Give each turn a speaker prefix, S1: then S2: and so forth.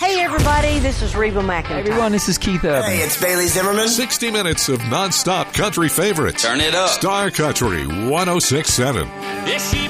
S1: Hey, everybody, this is Reba McEntire.
S2: Hey, everyone, this is Keith Urban.
S3: Hey, it's Bailey Zimmerman.
S4: 60 minutes of nonstop country favorites.
S3: Turn it up.
S4: Star Country 106.7.
S5: Yes, she